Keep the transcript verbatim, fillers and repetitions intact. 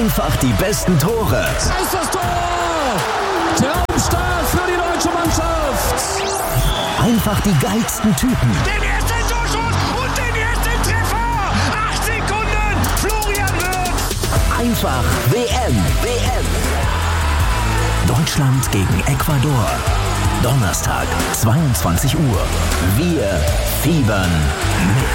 Einfach die besten Tore. Das ist das Tor! Traumstart für die deutsche Mannschaft! Einfach die geilsten Typen. Den ersten Torschuss und den ersten Treffer! Acht Sekunden, Florian Wirtz! Einfach W M. W M. Deutschland gegen Ecuador. Donnerstag, zweiundzwanzig Uhr. Wir fiebern mit.